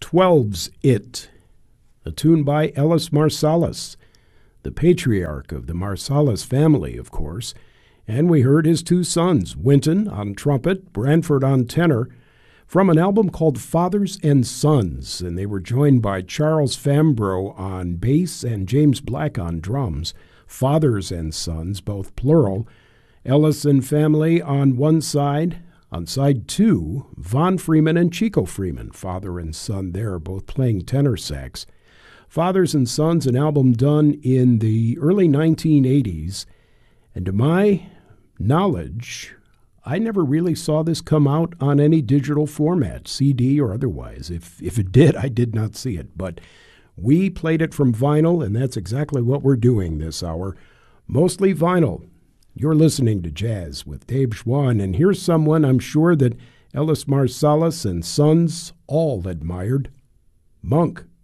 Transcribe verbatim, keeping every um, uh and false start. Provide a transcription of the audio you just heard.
twelve's It, a tune by Ellis Marsalis, the patriarch of the Marsalis family, of course, and we heard his two sons, Wynton on trumpet, Branford on tenor, from an album called Fathers and Sons, and they were joined by Charles Fambro on bass and James Black on drums. Fathers and Sons, both plural. Ellis and family on one side. On side two, Von Freeman and Chico Freeman, father and son there, both playing tenor sax. Fathers and Sons, an album done in the early nineteen eighties, and to my knowledge, I never really saw this come out on any digital format, C D or otherwise. If if it did, I did not see it, but we played it from vinyl, and that's exactly what we're doing this hour. Mostly vinyl. You're listening to Jazz with Dave Schwann, and here's someone I'm sure that Ellis Marsalis and Sons all admired, Monk.